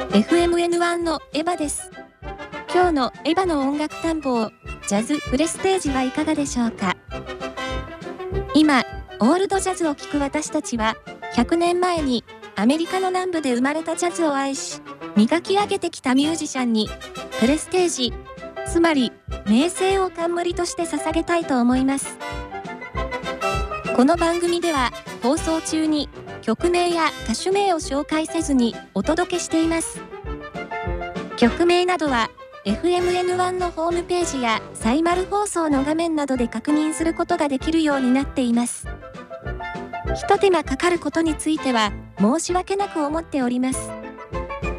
FMN1 のエヴァです。今日のエヴァの音楽探訪、ジャズプレステージはいかがでしょうか。今、オールドジャズを聴く私たちは、100年前にアメリカの南部で生まれたジャズを愛し、磨き上げてきたミュージシャンに、プレステージ、つまり名声を冠として捧げたいと思います。この番組では、放送中に曲名や歌手名を紹介せずにお届けしています。曲名などは FMN1 のホームページやサイマル放送の画面などで確認することができるようになっています。一手間かかることについては申し訳なく思っております。